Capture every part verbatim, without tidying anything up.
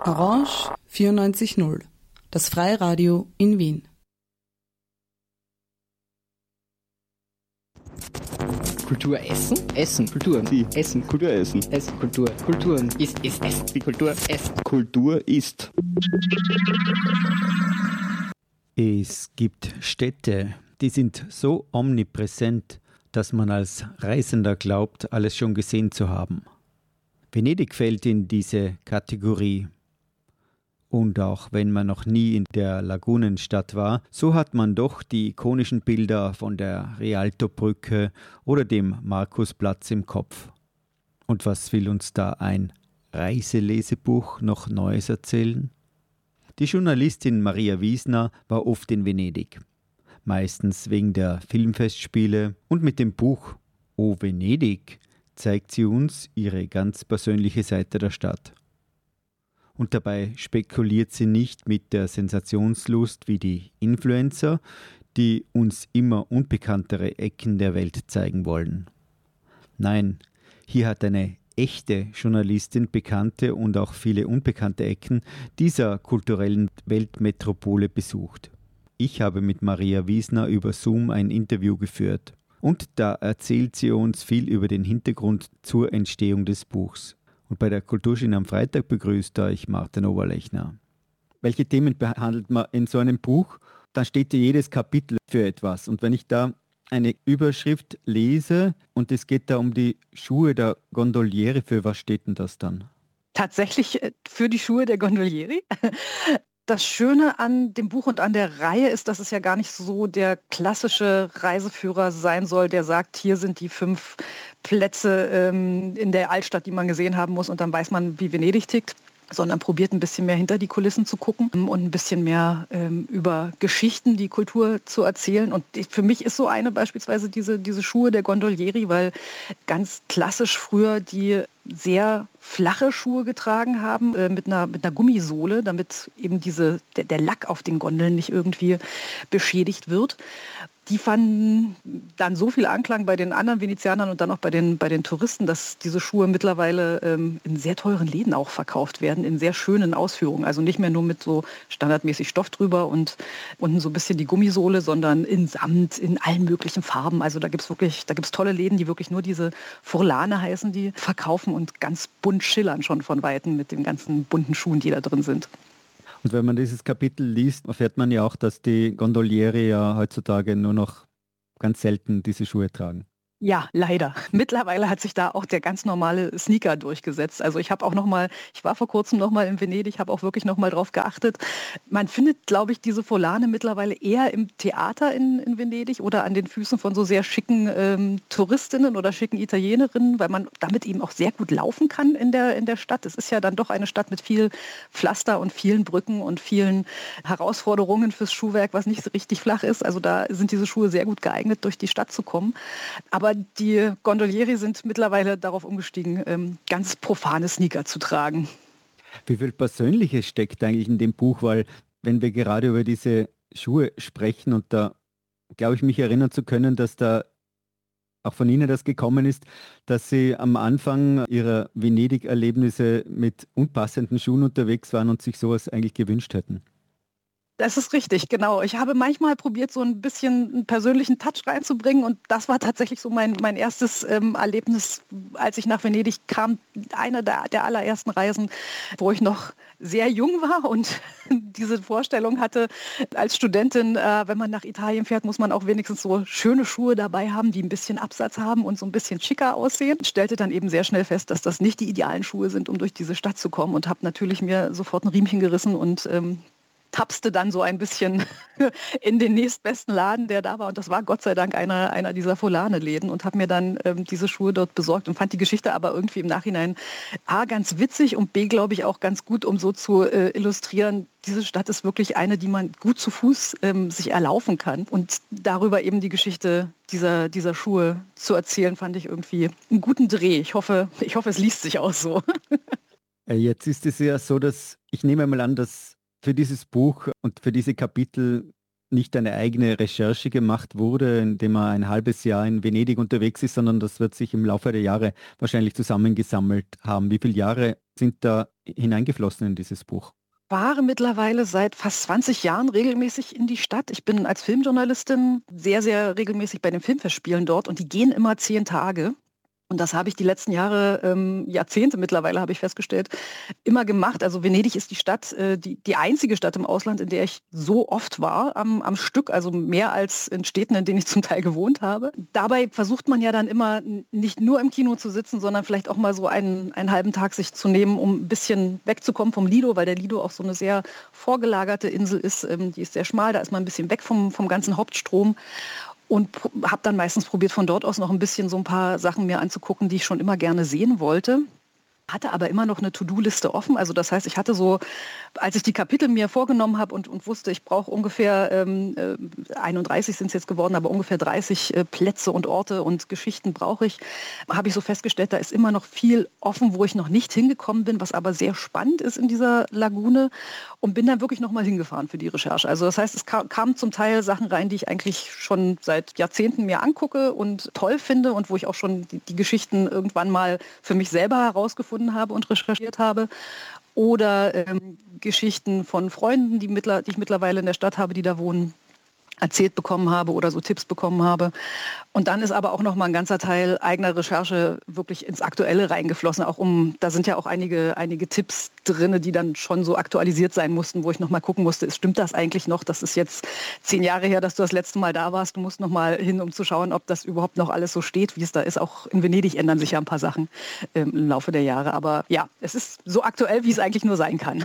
Orange vierundneunzig Komma null, das Freiradio in Wien. Kultur essen? Essen. Kultur. Sie. Essen. Kultur essen. Essen. Kultur. Kulturen. Ist, ist, Essen. Die Kultur. Essen. Kultur ist. Es gibt Städte, die sind so omnipräsent, dass man als Reisender glaubt, alles schon gesehen zu haben. Venedig fällt in diese Kategorie. Und auch wenn man noch nie in der Lagunenstadt war, so hat man doch die ikonischen Bilder von der Rialtobrücke oder dem Markusplatz im Kopf. Und was will uns da ein Reiselesebuch noch Neues erzählen? Die Journalistin Maria Wiesner war oft in Venedig, meistens wegen der Filmfestspiele, und mit dem Buch »O Venedig« zeigt sie uns ihre ganz persönliche Seite der Stadt. Und dabei spekuliert sie nicht mit der Sensationslust wie die Influencer, die uns immer unbekanntere Ecken der Welt zeigen wollen. Nein, hier hat eine echte Journalistin bekannte und auch viele unbekannte Ecken dieser kulturellen Weltmetropole besucht. Ich habe mit Maria Wiesner über Zoom ein Interview geführt. Und da erzählt sie uns viel über den Hintergrund zur Entstehung des Buchs. Und bei der Kulturschiene am Freitag begrüßt euch Martin Oberlechner. Welche Themen behandelt man in so einem Buch? Da steht ja jedes Kapitel für etwas. Und wenn ich da eine Überschrift lese und es geht da um die Schuhe der Gondolieri, für was steht denn das dann? Tatsächlich für die Schuhe der Gondolieri. Das Schöne an dem Buch und an der Reihe ist, dass es ja gar nicht so der klassische Reiseführer sein soll, der sagt, hier sind die fünf Plätze ähm, in der Altstadt, die man gesehen haben muss, und dann weiß man, wie Venedig tickt, sondern probiert ein bisschen mehr hinter die Kulissen zu gucken und ein bisschen mehr ähm, über Geschichten, die Kultur zu erzählen. Und ich, für mich ist so eine beispielsweise diese, diese Schuhe der Gondolieri, weil ganz klassisch früher die sehr flache Schuhe getragen haben, äh, mit einer, mit einer Gummisohle, damit eben diese, der, der Lack auf den Gondeln nicht irgendwie beschädigt wird. Die fanden dann so viel Anklang bei den anderen Venezianern und dann auch bei den, bei den Touristen, dass diese Schuhe mittlerweile ähm, in sehr teuren Läden auch verkauft werden, in sehr schönen Ausführungen. Also nicht mehr nur mit so standardmäßig Stoff drüber und unten so ein bisschen die Gummisohle, sondern in Samt, in allen möglichen Farben. Also da gibt es wirklich, da gibt es tolle Läden, die wirklich nur diese Furlane heißen, die verkaufen und ganz bunt schillern schon von Weitem mit den ganzen bunten Schuhen, die da drin sind. Und wenn man dieses Kapitel liest, erfährt man ja auch, dass die Gondolieri ja heutzutage nur noch ganz selten diese Schuhe tragen. Ja, leider. Mittlerweile hat sich da auch der ganz normale Sneaker durchgesetzt. Also ich habe auch noch mal, ich war vor kurzem noch mal in Venedig, habe auch wirklich noch mal drauf geachtet. Man findet, glaube ich, diese Volane mittlerweile eher im Theater in, in Venedig oder an den Füßen von so sehr schicken ähm, Touristinnen oder schicken Italienerinnen, weil man damit eben auch sehr gut laufen kann in der, in der Stadt. Es ist ja dann doch eine Stadt mit viel Pflaster und vielen Brücken und vielen Herausforderungen fürs Schuhwerk, was nicht so richtig flach ist. Also da sind diese Schuhe sehr gut geeignet, durch die Stadt zu kommen. Aber die Gondolieri sind mittlerweile darauf umgestiegen, ganz profane Sneaker zu tragen. Wie viel Persönliches steckt eigentlich in dem Buch? Weil wenn wir gerade über diese Schuhe sprechen, und da glaube ich, mich erinnern zu können, dass da auch von Ihnen das gekommen ist, dass Sie am Anfang Ihrer Venedig-Erlebnisse mit unpassenden Schuhen unterwegs waren und sich sowas eigentlich gewünscht hätten. Das ist richtig, genau. Ich habe manchmal probiert, so ein bisschen einen persönlichen Touch reinzubringen, und das war tatsächlich so mein, mein erstes ähm, Erlebnis, als ich nach Venedig kam. Eine der, der allerersten Reisen, wo ich noch sehr jung war und diese Vorstellung hatte, als Studentin, äh, wenn man nach Italien fährt, muss man auch wenigstens so schöne Schuhe dabei haben, die ein bisschen Absatz haben und so ein bisschen schicker aussehen. Ich stellte dann eben sehr schnell fest, dass das nicht die idealen Schuhe sind, um durch diese Stadt zu kommen, und habe natürlich mir sofort ein Riemchen gerissen und ähm, tapste dann so ein bisschen in den nächstbesten Laden, der da war. Und das war Gott sei Dank einer, einer dieser Volane-Läden, und habe mir dann ähm, diese Schuhe dort besorgt und fand die Geschichte aber irgendwie im Nachhinein A, ganz witzig, und B, glaube ich, auch ganz gut, um so zu äh, illustrieren, diese Stadt ist wirklich eine, die man gut zu Fuß ähm, sich erlaufen kann. Und darüber eben die Geschichte dieser, dieser Schuhe zu erzählen, fand ich irgendwie einen guten Dreh. Ich hoffe, ich hoffe, es liest sich auch so. Jetzt ist es ja so, dass ich nehme mal an, dass für dieses Buch und für diese Kapitel nicht eine eigene Recherche gemacht wurde, indem man ein halbes Jahr in Venedig unterwegs ist, sondern das wird sich im Laufe der Jahre wahrscheinlich zusammengesammelt haben. Wie viele Jahre sind da hineingeflossen in dieses Buch? Ich fahre mittlerweile seit fast zwanzig Jahren regelmäßig in die Stadt. Ich bin als Filmjournalistin sehr, sehr regelmäßig bei den Filmfestspielen dort und die gehen immer zehn Tage. Und das habe ich die letzten Jahre, ähm, Jahrzehnte mittlerweile, habe ich festgestellt, immer gemacht. Also Venedig ist die Stadt, äh, die, die einzige Stadt im Ausland, in der ich so oft war am, am Stück, also mehr als in Städten, in denen ich zum Teil gewohnt habe. Dabei versucht man ja dann immer nicht nur im Kino zu sitzen, sondern vielleicht auch mal so einen, einen halben Tag sich zu nehmen, um ein bisschen wegzukommen vom Lido, weil der Lido auch so eine sehr vorgelagerte Insel ist. Ähm, die ist sehr schmal, da ist man ein bisschen weg vom, vom ganzen Hauptstrom. Und habe dann meistens probiert, von dort aus noch ein bisschen so ein paar Sachen mir anzugucken, die ich schon immer gerne sehen wollte. Hatte aber immer noch eine To-Do-Liste offen. Also das heißt, ich hatte so, als ich die Kapitel mir vorgenommen habe und, und wusste, ich brauche ungefähr, ähm, einunddreißig sind es jetzt geworden, aber ungefähr dreißig äh, Plätze und Orte und Geschichten brauche ich, habe ich so festgestellt, da ist immer noch viel offen, wo ich noch nicht hingekommen bin, was aber sehr spannend ist in dieser Lagune, und bin dann wirklich nochmal hingefahren für die Recherche. Also das heißt, es kam, kamen zum Teil Sachen rein, die ich eigentlich schon seit Jahrzehnten mir angucke und toll finde und wo ich auch schon die, die Geschichten irgendwann mal für mich selber herausgefunden habe und recherchiert habe, oder ähm, Geschichten von Freunden, die, mittler, die ich mittlerweile in der Stadt habe, die da wohnen, erzählt bekommen habe oder so Tipps bekommen habe. Und dann ist aber auch noch mal ein ganzer Teil eigener Recherche wirklich ins Aktuelle reingeflossen. Auch um, da sind ja auch einige, einige Tipps drin, die dann schon so aktualisiert sein mussten, wo ich noch mal gucken musste, stimmt das eigentlich noch? Das ist jetzt zehn Jahre her, dass du das letzte Mal da warst. Du musst noch mal hin, um zu schauen, ob das überhaupt noch alles so steht, wie es da ist. Auch in Venedig ändern sich ja ein paar Sachen ähm, im Laufe der Jahre. Aber ja, es ist so aktuell, wie es eigentlich nur sein kann.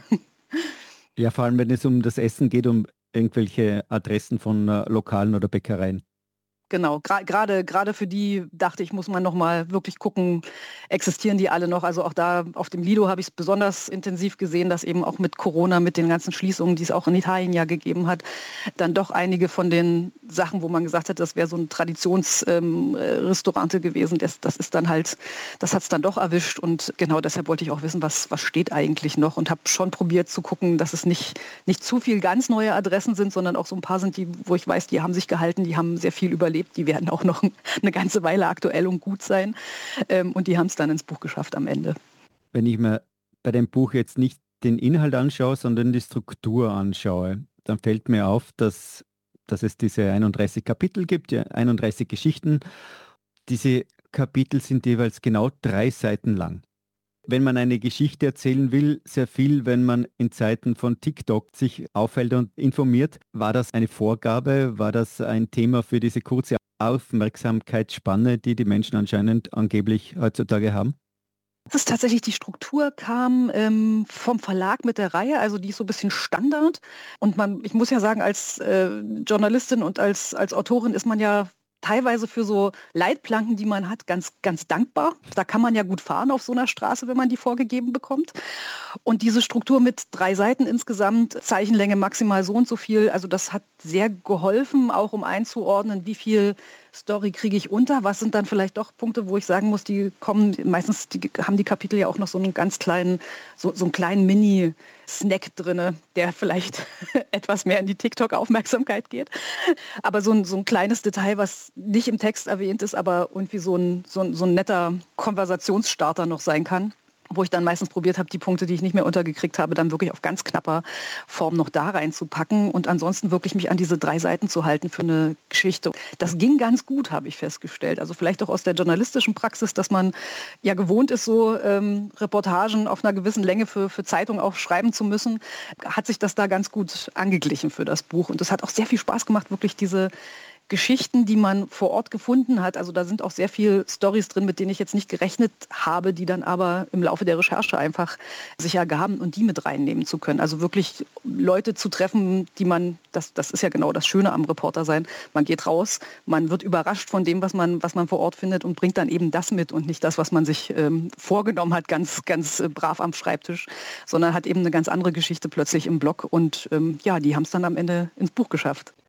Ja, vor allem, wenn es um das Essen geht, um irgendwelche Adressen von äh, Lokalen oder Bäckereien. Genau, gerade gerade für die dachte ich, muss man noch mal wirklich gucken, existieren die alle noch? Also auch da auf dem Lido habe ich es besonders intensiv gesehen, dass eben auch mit Corona, mit den ganzen Schließungen, die es auch in Italien ja gegeben hat, dann doch einige von den Sachen, wo man gesagt hat, das wäre so ein Traditionsrestaurante ähm, gewesen, das, das ist dann halt, das hat es dann doch erwischt, und genau deshalb wollte ich auch wissen, was, was steht eigentlich noch, und habe schon probiert zu gucken, dass es nicht, nicht zu viel ganz neue Adressen sind, sondern auch so ein paar sind, die, wo ich weiß, die haben sich gehalten, die haben sehr viel überlebt. Die werden auch noch eine ganze Weile aktuell und gut sein. Ähm, und die haben es dann ins Buch geschafft am Ende. Wenn ich mir bei dem Buch jetzt nicht den Inhalt anschaue, sondern die Struktur anschaue, dann fällt mir auf, dass, dass es diese einunddreißig Kapitel gibt, ja, einunddreißig Geschichten. Diese Kapitel sind jeweils genau drei Seiten lang. Wenn man eine Geschichte erzählen will, sehr viel, wenn man in Zeiten von TikTok sich aufhält und informiert. War das eine Vorgabe? War das ein Thema für diese kurze Aufmerksamkeitsspanne, die die Menschen anscheinend angeblich heutzutage haben? Das ist tatsächlich, die Struktur kam ähm, vom Verlag mit der Reihe, also die ist so ein bisschen Standard. Und man, ich muss ja sagen, als äh, Journalistin und als, als Autorin ist man ja teilweise für so Leitplanken, die man hat, ganz, ganz dankbar. Da kann man ja gut fahren auf so einer Straße, wenn man die vorgegeben bekommt. Und diese Struktur mit drei Seiten insgesamt, Zeichenlänge maximal so und so viel, also das hat sehr geholfen, auch um einzuordnen, wie viel Story kriege ich unter. Was sind dann vielleicht doch Punkte, wo ich sagen muss, die kommen, meistens die, haben die Kapitel ja auch noch so einen ganz kleinen, so, so einen kleinen Mini-Snack drin, der vielleicht etwas mehr in die TikTok-Aufmerksamkeit geht. Aber so ein, so ein kleines Detail, was nicht im Text erwähnt ist, aber irgendwie so ein, so ein, so ein netter Konversationsstarter noch sein kann, wo ich dann meistens probiert habe, die Punkte, die ich nicht mehr untergekriegt habe, dann wirklich auf ganz knapper Form noch da reinzupacken und ansonsten wirklich mich an diese drei Seiten zu halten für eine Geschichte. Das ging ganz gut, habe ich festgestellt. Also vielleicht auch aus der journalistischen Praxis, dass man ja gewohnt ist, so ähm, Reportagen auf einer gewissen Länge für, für Zeitungen auch schreiben zu müssen, hat sich das da ganz gut angeglichen für das Buch. Und es hat auch sehr viel Spaß gemacht, wirklich diese Geschichten, die man vor Ort gefunden hat. Also da sind auch sehr viele Storys drin, mit denen ich jetzt nicht gerechnet habe, die dann aber im Laufe der Recherche einfach sich ergaben und die mit reinnehmen zu können. Also wirklich Leute zu treffen, die man, das, das ist ja genau das Schöne am Reporter sein, man geht raus, man wird überrascht von dem, was man, was man vor Ort findet und bringt dann eben das mit und nicht das, was man sich ähm, vorgenommen hat, ganz, ganz äh, brav am Schreibtisch, sondern hat eben eine ganz andere Geschichte plötzlich im Blog und ähm, ja, die haben es dann am Ende ins Buch geschafft.